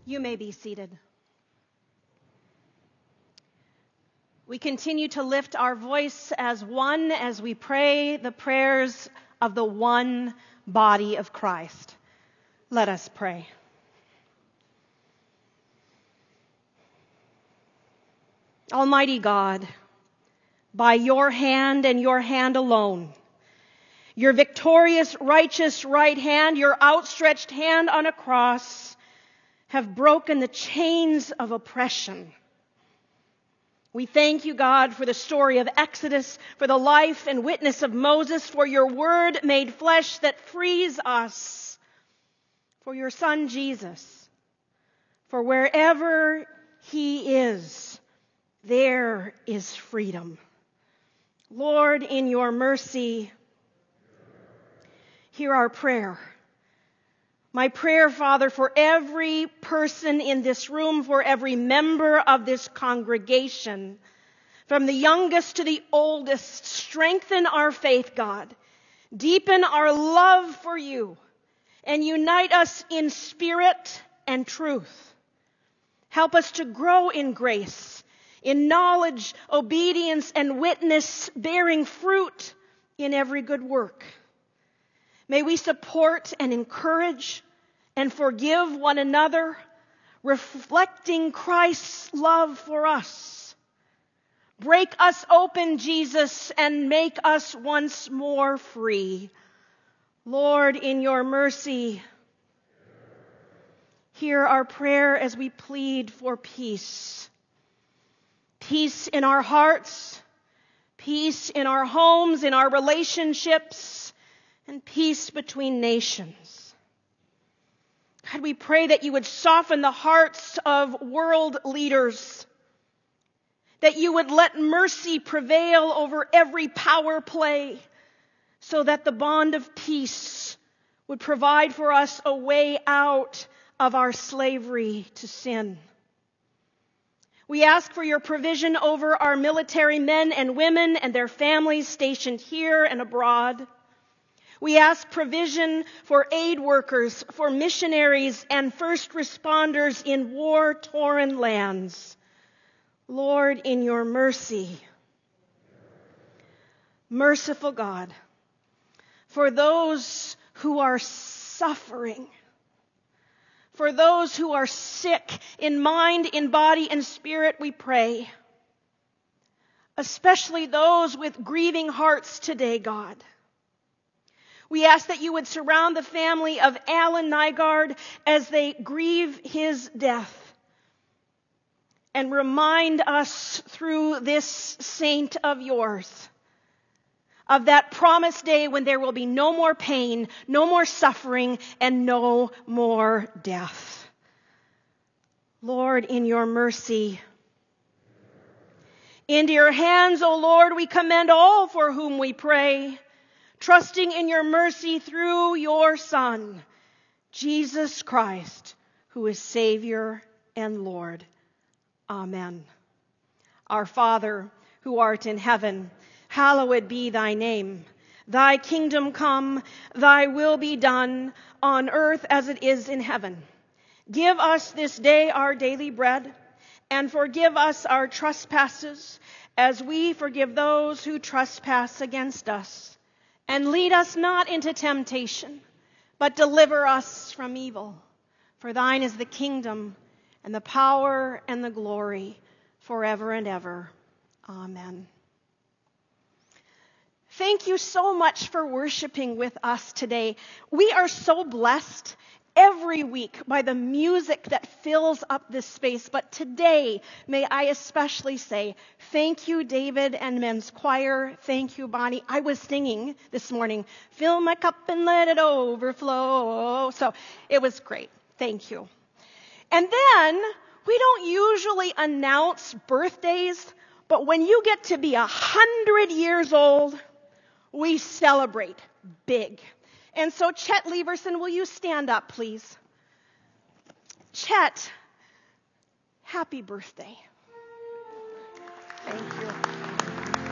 You may be seated. We continue to lift our voice as one as we pray the prayers of the one body of Christ. Let us pray. Almighty God, by your hand and your hand alone, your victorious, righteous right hand, your outstretched hand on a cross, have broken the chains of oppression. We thank you, God, for the story of Exodus, for the life and witness of Moses, for your word made flesh that frees us, for your Son Jesus, for wherever he is, there is freedom. Lord, in your mercy, hear our prayer. My prayer, Father, for every person in this room, for every member of this congregation, from the youngest to the oldest, strengthen our faith, God. Deepen our love for you and unite us in spirit and truth. Help us to grow in grace, in knowledge, obedience, and witness, bearing fruit in every good work. May we support and encourage and forgive one another, reflecting Christ's love for us. Break us open, Jesus, and make us once more free. Lord, in your mercy, hear our prayer as we plead for peace. Peace in our hearts, peace in our homes, in our relationships, and peace between nations. God, we pray that you would soften the hearts of world leaders, that you would let mercy prevail over every power play, so that the bond of peace would provide for us a way out of our slavery to sin. We ask for your provision over our military men and women and their families stationed here and abroad. We ask provision for aid workers, for missionaries and first responders in war-torn lands. Lord, in your mercy, merciful God, for those who are suffering, for those who are sick in mind, in body, and spirit, we pray. Especially those with grieving hearts today, God. We ask that you would surround the family of Alan Nygaard as they grieve his death. And remind us through this saint of yours of that promised day when there will be no more pain, no more suffering, and no more death. Lord, in your mercy, into your hands, O Lord, we commend all for whom we pray, trusting in your mercy through your Son, Jesus Christ, who is Savior and Lord. Amen. Our Father, who art in heaven, hallowed be thy name. Thy kingdom come, thy will be done, on earth as it is in heaven. Give us this day our daily bread, and forgive us our trespasses, as we forgive those who trespass against us. And lead us not into temptation, but deliver us from evil. For thine is the kingdom, and the power, and the glory, forever and ever. Amen. Thank you so much for worshiping with us today. We are so blessed every week by the music that fills up this space. But today, may I especially say, thank you, David and men's choir. Thank you, Bonnie. I was singing this morning, fill my cup and let it overflow. So it was great. Thank you. And then, we don't usually announce birthdays, but when you get to be 100 years old, we celebrate big. And so, Chet Leverson, will you stand up, please? Chet, happy birthday. Thank you.